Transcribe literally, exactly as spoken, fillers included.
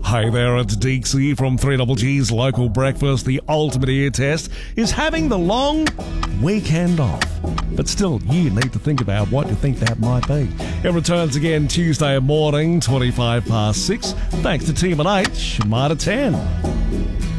Hey there, it's Deeksy from three G's Local Breakfast. The ultimate ear test is having the long weekend off. But still, you need to think about what you think that might be. It returns again Tuesday morning, twenty-five past six. Thanks to Team at eight, Shemai to ten.